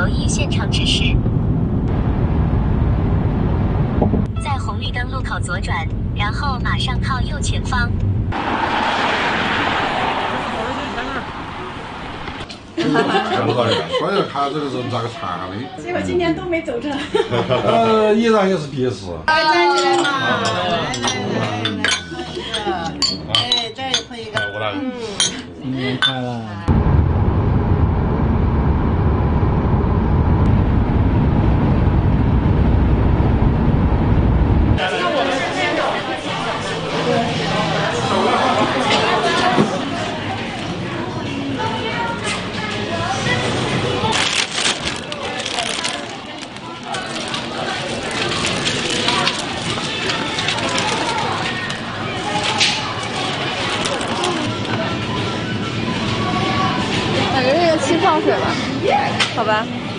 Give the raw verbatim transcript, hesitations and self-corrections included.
留意现场指示。在红绿灯路口左转，然后马上靠右前方。 看不到人，关键看这个人咋个长的。 结果今年都没走成。 呃，依然也是别墅。 站起来嘛！来来来来，哎，这儿也碰一个。嗯， 新年快乐。 感觉这个气泡水吧，好吧。